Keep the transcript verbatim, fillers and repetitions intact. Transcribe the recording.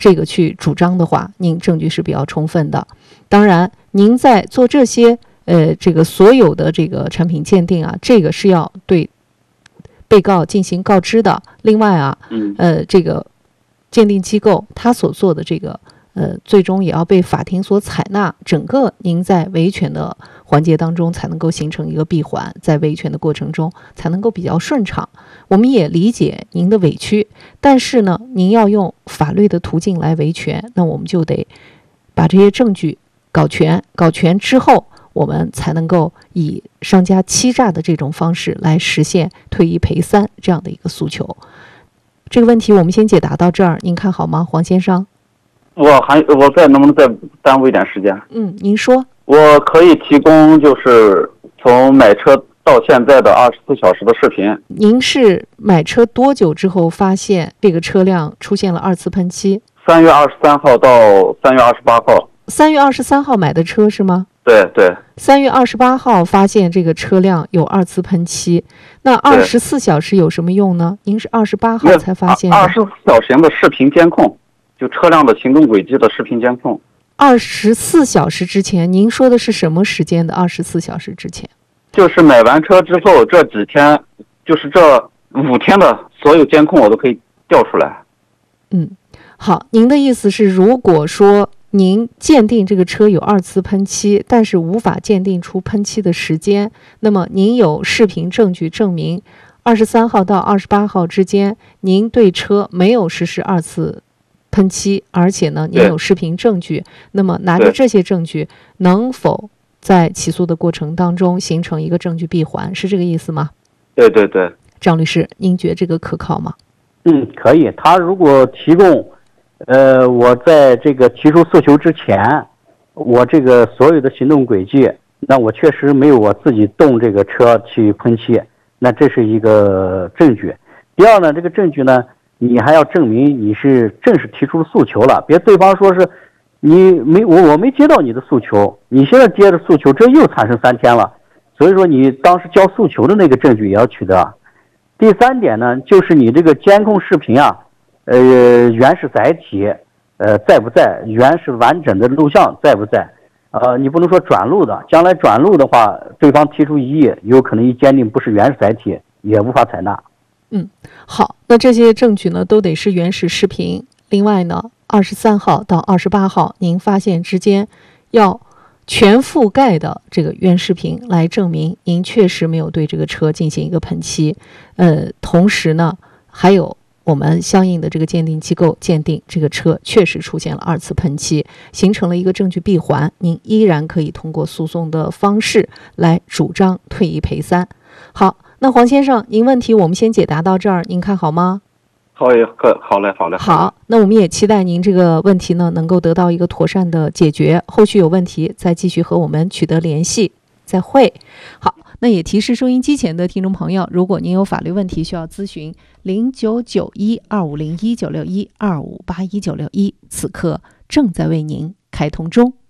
这个去主张的话，您证据是比较充分的。当然，您在做这些呃这个所有的这个产品鉴定啊，这个是要对被告进行告知的。另外啊，呃，这个鉴定机构他所做的这个呃，最终也要被法庭所采纳，整个您在维权的环节当中才能够形成一个闭环，在维权的过程中才能够比较顺畅。我们也理解您的委屈，但是呢，您要用法律的途径来维权，那我们就得把这些证据搞全，搞全之后，我们才能够以商家欺诈的这种方式来实现退一赔三这样的一个诉求。这个问题我们先解答到这儿，您看好吗，黄先生？ 我还我再能不能再耽误一点时间？ 嗯，您说。 我可以提供就是从买车到现在的二十四小时的视频。 您是买车多久之后发现这个车辆出现了二次喷漆？ 三月二十三号到三月二十八号。 三月二十三号买的车是吗？ 对对。 三月二十八号发现这个车辆有二次喷漆，那二十四小时有什么用呢？您是二十八号才发现的。 二十四小时的视频监控。就车辆的行动轨迹的视频监控。 二十四小时之前，您说的是什么时间的二十四小时之前？ 就是买完车之后这几天，就是这五天的所有监控我都可以调出来。 嗯，好，您的意思是，如果说您鉴定这个车有二次喷漆，但是无法鉴定出喷漆的时间，那么您有视频证据证明二十三号到二十八号之间，您对车没有实施二次喷漆，而且呢，您有视频证据，那么拿着这些证据，能否在起诉的过程当中形成一个证据闭环，是这个意思吗？ 对对对。 张律师，您觉得这个可靠吗？ 嗯，可以。他如果提供，呃，我在这个提出诉求之前，我这个所有的行动轨迹，那我确实没有我自己动这个车去喷漆，那这是一个证据。第二呢，这个证据呢，你还要证明你是正式提出了诉求了，别对方说是你没我我没接到你的诉求，你现在接着诉求，这又产生三天了，所以说你当时交诉求的那个证据也要取得。第三点呢，就是你这个监控视频啊，呃，原始载体呃在不在，原始完整的录像在不在，呃，你不能说转录的，将来转录的话，对方提出异议，有可能一鉴定不是原始载体，也无法采纳。 嗯，好，那这些证据呢，都得是原始视频。另外呢，二十三号到二十八号，您发现之间要全覆盖的这个原视频来证明您确实没有对这个车进行一个喷漆。呃，同时呢，还有我们相应的这个鉴定机构鉴定这个车确实出现了二次喷漆，形成了一个证据闭环，您依然可以通过诉讼的方式来主张退一赔三。好。那黄先生，您问题我们先解答到这儿，您看好吗？ 好也可好嘞，好嘞。 好，那我们也期待您这个问题呢能够得到一个妥善的解决，后续有问题再继续和我们取得联系。再会。好，那也提示收音机前的听众朋友，如果您有法律问题需要咨询，零九九一二五零一九六一二五八一九六一，此刻正在为您开通中。